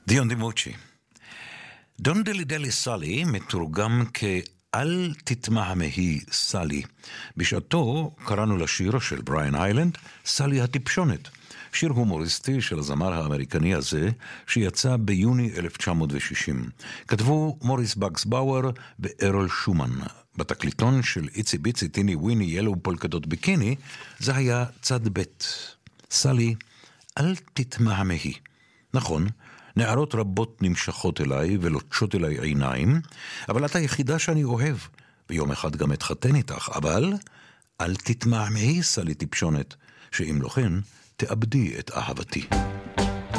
דיון דימוצ'י. דון דלי דלי סלי מתורגם כאל תתמהמהי סלי. בשעתו קראנו לשיר של בריאן איילנד סלי הטיפשונת. שיר הומוריסטי של הזמר האמריקני הזה שיצא ביוני 1960. כתבו מוריס בקס באואר וארל שומן. בתקליטון של איצי ביצי טיני וויני ילו פולקדות ביקיני זה היה צד ב'. סלי, אל תתמהמהי. נכון, נערות רבות נמשכות אליי ולוטשות אליי עיניים, אבל את היחידה שאני אוהב, ויום אחד גם אתחתן איתך, אבל אל תתמהמהי סלי טיפשונת, שאם לא כן תאבדי את אהבתי.